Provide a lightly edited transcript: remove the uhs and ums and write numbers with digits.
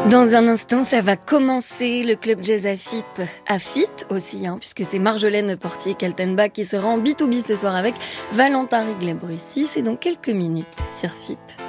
Dans un instant, ça va commencer le club jazz à FIT aussi, puisque c'est Marjolaine Portier-Kaltenbach qui sera en B2B ce soir avec Valentin Riglet-Brussy. C'est dans quelques minutes sur FIT.